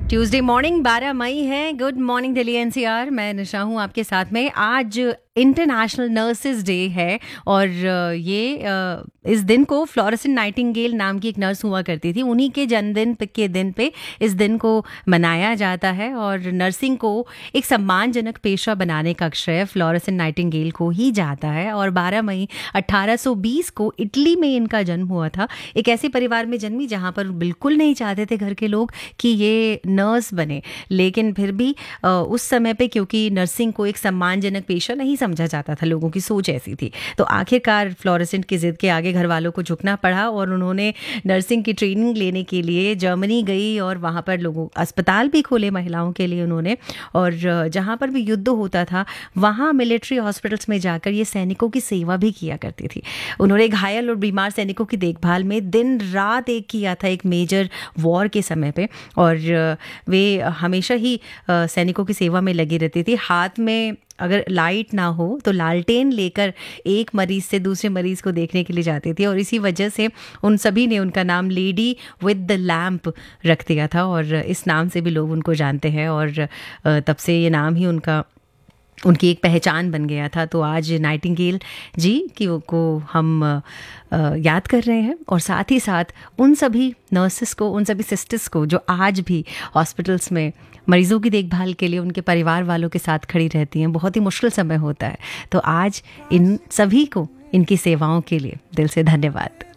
Tuesday morning 12 मई है। Good morning Delhi NCR. मैं निशा हूँ आपके साथ में। आज इंटरनेशनल नर्सेज डे है और इस दिन को फ्लोरेंस नाइटिंगेल नाम की एक नर्स हुआ करती थी, उन्हीं के जन्मदिन के दिन पे इस दिन को मनाया जाता है। और नर्सिंग को एक सम्मानजनक पेशा बनाने का श्रेय फ्लोरेंस नाइटिंगेल को ही जाता है। और 12 मई 1820 को इटली में इनका जन्म हुआ था। एक ऐसे परिवार में जन्मी जहाँ पर बिल्कुल नहीं चाहते थे घर के लोग कि ये नर्स बने, लेकिन फिर भी उस समय पे क्योंकि नर्सिंग को एक सम्मानजनक पेशा नहीं समझा जाता था, लोगों की सोच ऐसी थी, तो आखिरकार फ्लोरेसेंट की जिद के आगे घर वालों को झुकना पड़ा और उन्होंने नर्सिंग की ट्रेनिंग लेने के लिए जर्मनी गई और वहाँ पर लोगों अस्पताल भी खोले महिलाओं के लिए उन्होंने। और जहाँ पर भी युद्ध होता था वहाँ मिलिट्री हॉस्पिटल्स में जाकर ये सैनिकों की सेवा भी किया करती थी। उन्होंने घायल और बीमार सैनिकों की देखभाल में दिन रात एक किया था, एक मेजर वॉर के समय पे। और वे हमेशा ही सैनिकों की सेवा में लगी रहती थी। हाथ में अगर लाइट ना हो तो लालटेन लेकर एक मरीज से दूसरे मरीज को देखने के लिए जाती थी, और इसी वजह से उन सभी ने उनका नाम लेडी विद द लैम्प रख दिया था और इस नाम से भी लोग उनको जानते हैं। और तब से ये नाम ही उनकी एक पहचान बन गया था। तो आज नाइटिंगेल जी को हम याद कर रहे हैं, और साथ ही साथ उन सभी नर्सेस को, उन सभी सिस्टर्स को जो आज भी हॉस्पिटल्स में मरीजों की देखभाल के लिए उनके परिवार वालों के साथ खड़ी रहती हैं। बहुत ही मुश्किल समय होता है, तो आज इन सभी को इनकी सेवाओं के लिए दिल से धन्यवाद।